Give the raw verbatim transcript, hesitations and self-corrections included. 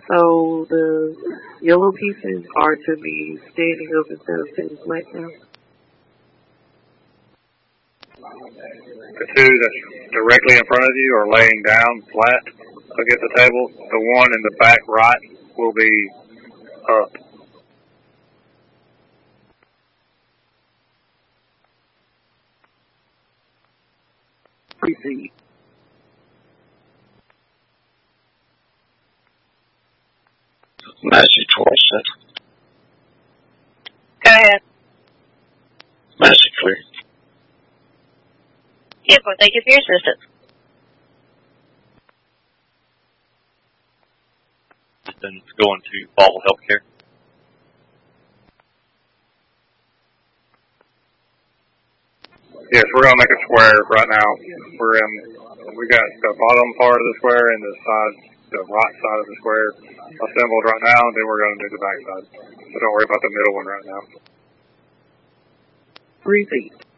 So the yellow pieces are to be standing up instead of sitting flat down. The two that's directly in front of you are laying down flat against the table. The one in the back right will be up. Proceed. Message forward. Go ahead. Message clear. Yep, well, thank you for your assistance. Then going to Ball Healthcare. Yes, we're going to make a square right now. We're in, we got the bottom part of the square and the side, the right side of the square assembled right now, then we're going to do the back side. So don't worry about the middle one right now. Repeat.